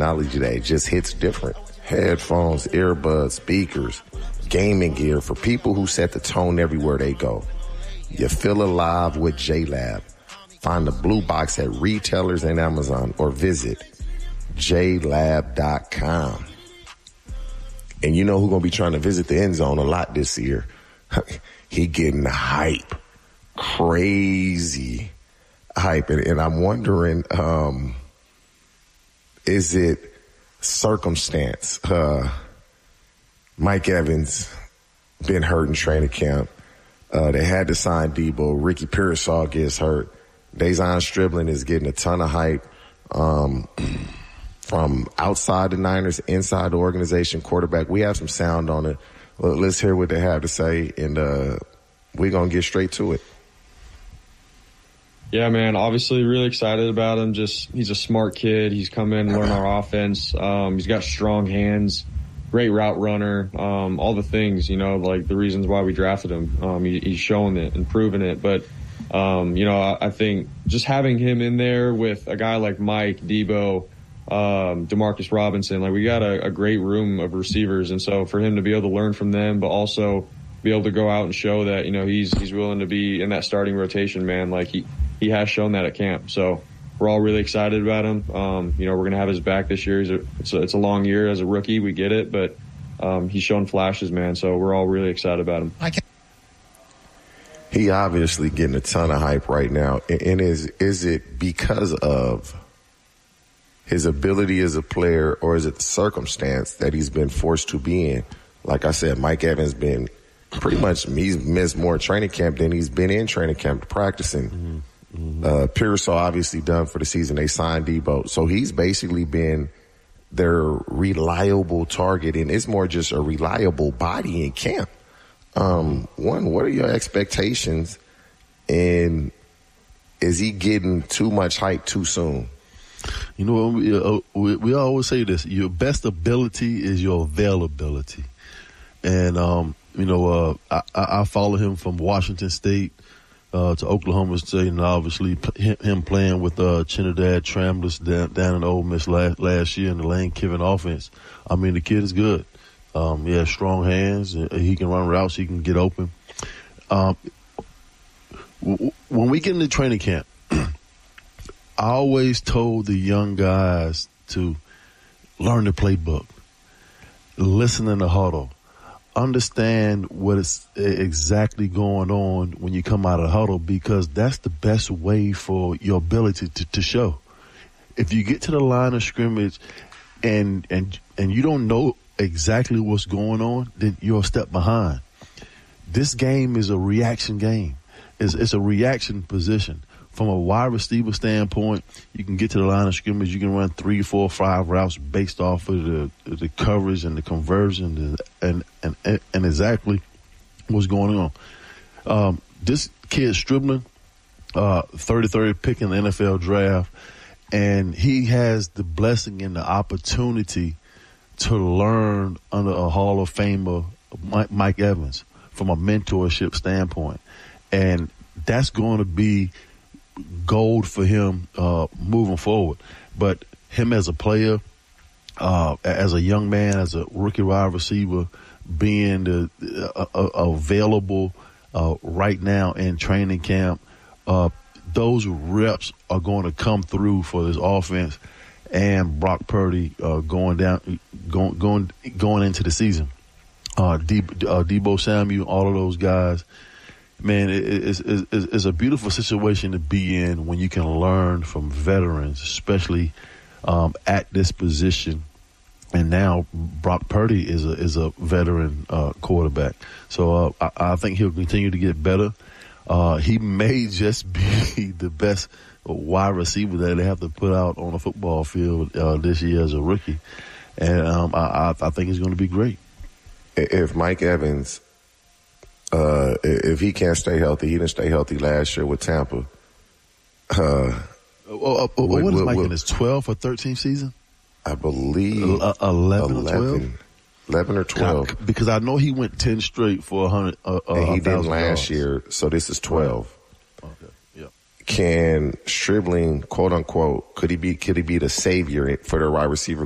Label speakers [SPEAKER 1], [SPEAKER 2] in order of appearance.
[SPEAKER 1] technology that just hits different. Headphones, earbuds, speakers, gaming gear for people who set the tone everywhere they go. You feel alive with JLab. Find the blue box at retailers and Amazon or visit jlab.com. And you know who's going to be trying to visit the end zone a lot this year? He getting the hype. Crazy hype. And I'm wondering, is it circumstance? Mike Evans been hurt in training camp. They had to sign Debo. Ricky Pearsall gets hurt. De'Zhaun Stribling is getting a ton of hype from outside the Niners, inside the organization, quarterback. We have some sound on it. Let's hear what they have to say, and we're going to get straight to it.
[SPEAKER 2] Yeah, man, obviously really excited about him. He's a smart kid. He's come in and learned our offense. He's got strong hands, great route runner, all the things, like the reasons why we drafted him. He's showing it and proving it. But, I think just having him in there with a guy like Mike, Debo, Demarcus Robinson, like we got a great room of receivers. And so for him to be able to learn from them, but also be able to go out and show that, he's willing to be in that starting rotation, man. Like he has shown that at camp. So we're all really excited about him. We're going to have his back this year. It's a long year as a rookie. We get it, but he's shown flashes, man. So we're all really excited about him.
[SPEAKER 1] He obviously getting a ton of hype right now. And is it because of his ability as a player, or is it the circumstance that he's been forced to be in? Like I said, Mike Evans been pretty much, he's missed more training camp than he's been in training camp practicing. Pearsall obviously done for the season. They signed Debo. So he's basically been their reliable target, and it's more just a reliable body in camp. What are your expectations, and is he getting too much hype too soon?
[SPEAKER 3] We always say this: your best ability is your availability. And I follow him from Washington State to Oklahoma State, and obviously him playing with Trinidad Tramblers down in Ole Miss last year in the Lane Kiffin offense. I mean, the kid is good. He has strong hands. He can run routes. He can get open. When we get into training camp, I always told the young guys to learn the playbook, listen in the huddle, understand what is exactly going on when you come out of the huddle, because that's the best way for your ability to show. If you get to the line of scrimmage and you don't know exactly what's going on, then you're a step behind. This game is a reaction game. It's a reaction position. From a wide receiver standpoint, you can get to the line of scrimmage. You can run 3, 4, 5 routes based off of the coverage and the conversion and exactly what's going on. This kid Stribling, 33rd pick in the NFL draft, and he has the blessing and the opportunity to learn under a Hall of Famer, Mike Evans, from a mentorship standpoint. And that's going to be gold for him moving forward. But him as a player, as a young man, as a rookie wide receiver, being available right now in training camp, those reps are going to come through for this offense and Brock Purdy going into the season. Debo Samuel, all of those guys. Man, it's a beautiful situation to be in when you can learn from veterans, especially at this position. And now Brock Purdy is a veteran quarterback. So I think he'll continue to get better. He may just be the best wide receiver that they have to put out on a football field this year as a rookie. And I think he's going to be great.
[SPEAKER 1] If Mike Evans, if he can't stay healthy, he didn't stay healthy last year with Tampa.
[SPEAKER 3] What is Mike in his 12th or 13th season?
[SPEAKER 1] I believe
[SPEAKER 3] 11 or 12?
[SPEAKER 1] 11 or 12.
[SPEAKER 3] Because I know he went 10 straight for 100.
[SPEAKER 1] And he didn't last year, so this is 12.
[SPEAKER 3] Okay. Yep.
[SPEAKER 1] Can Stribling, quote unquote, could he be the savior for the wide receiver